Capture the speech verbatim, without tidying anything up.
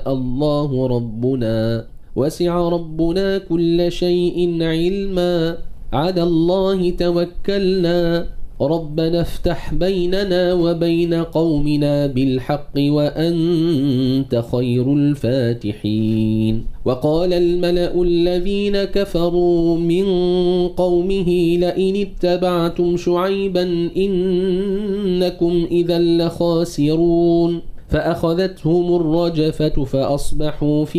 الله ربنا وسع ربنا كل شيء علما على الله توكلنا ربنا افتح بيننا وبين قومنا بالحق وأنت خير الفاتحين. وقال الملأ الذين كفروا من قومه لئن اتبعتم شعيبا إنكم إذا لخاسرون فأخذتهم الرجفة فأصبحوا في